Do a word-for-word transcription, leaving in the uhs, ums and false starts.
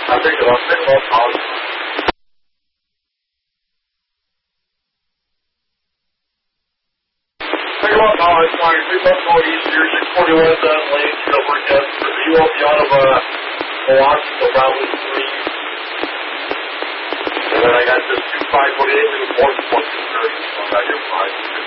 I picked it up, picked it up, college. Pick it up, college, fine. Pick it up, going east here, six forty-one, seven lane, over again. You won't be out of, uh, Milwaukee, so probably three. And then I got this two five forty-eight and four point two thirty, so I got your five.